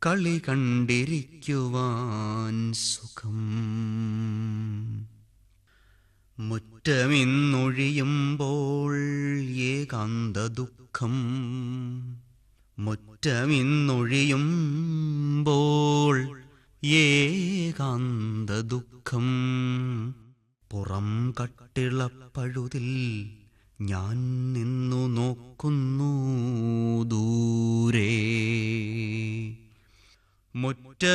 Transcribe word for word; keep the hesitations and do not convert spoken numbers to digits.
കളി കണ്ടിരിക്കുവാൻ സുഖം. മുറ്റമിന്നൊഴിയുമ്പോൾ ഏകാന്ത ദുഃഖം. മുറ്റമിന്നൊഴിയുമ്പോൾ ഏകാന്ത ദുഃഖം. പുറം കട്ടിളപ്പഴുതിൽ ഞാൻ നിന്നു നോക്കുന്നു ദൂരെ. മുറ്റ